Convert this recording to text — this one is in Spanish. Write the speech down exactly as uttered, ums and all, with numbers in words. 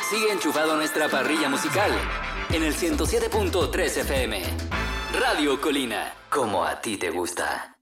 Sigue enchufado a nuestra parrilla musical en el ciento siete punto tres F M. Radio Colina, como a ti te gusta.